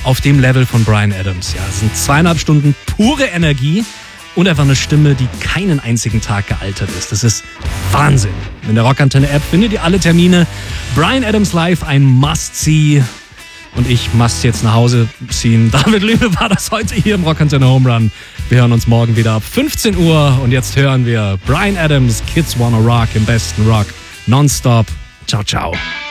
auf dem Level von Bryan Adams. Ja, es sind 2,5 Stunden pure Energie und einfach eine Stimme, die keinen einzigen Tag gealtert ist. Das ist Wahnsinn. In der Rockantenne-App findet ihr alle Termine. Bryan Adams live, ein Must-See. Und ich must jetzt nach Hause ziehen. David Lübe war das heute hier im Rockantenne Home Run. Wir hören uns morgen wieder ab 15 Uhr. Und jetzt hören wir Bryan Adams, Kids Wanna Rock im besten Rock. Nonstop. Ciao, ciao.